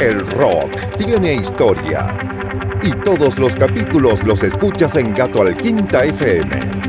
El rock tiene historia. Y todos los capítulos los escuchas en Gato Alquinta FM.